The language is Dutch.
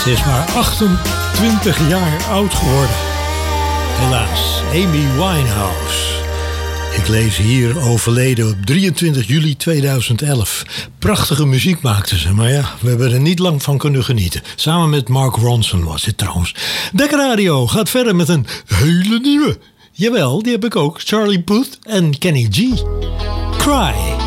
Ze is maar 28 jaar oud geworden. Helaas, Amy Winehouse. Ik lees hier overleden op 23 juli 2011. Prachtige muziek maakte ze, maar ja, we hebben er niet lang van kunnen genieten. Samen met Mark Ronson was dit trouwens. Dekker Radio gaat verder met een hele nieuwe. Jawel, die heb ik ook. Charlie Puth en Kenny G. Cry.